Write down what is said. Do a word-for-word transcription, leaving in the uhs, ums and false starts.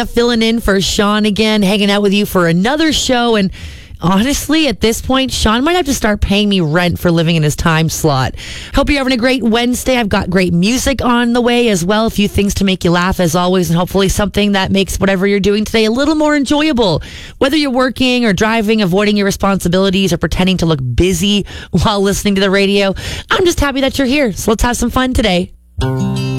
Filling in for Sean again, hanging out with you for another show. And honestly, at this point, Sean might have to start paying me rent for living in his time slot. Hope you're having a great Wednesday. I've got great music on the way as well. A few things to make you laugh as always, and hopefully something that makes whatever you're doing today a little more enjoyable. Whether you're working or driving, avoiding your responsibilities, or pretending to look busy while listening to the radio, I'm just happy that you're here. So let's have some fun today.